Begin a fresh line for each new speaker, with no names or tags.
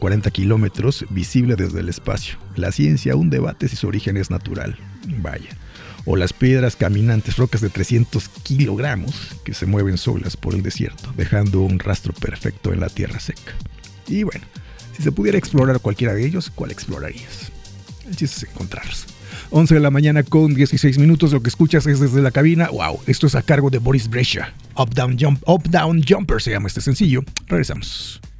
40 kilómetros, visible desde el espacio. La ciencia aún debate si su origen es natural. Vaya. O las piedras caminantes, rocas de 300 kilogramos que se mueven solas por el desierto, dejando un rastro perfecto en la tierra seca. Y bueno, si se pudiera explorar cualquiera de ellos, ¿cuál explorarías? El chiste es encontrarlos. 11 de la mañana con 16 minutos, lo que escuchas es desde la cabina. Wow, esto es a cargo de Boris Brejcha. Up Down Jumper se llama este sencillo. Regresamos.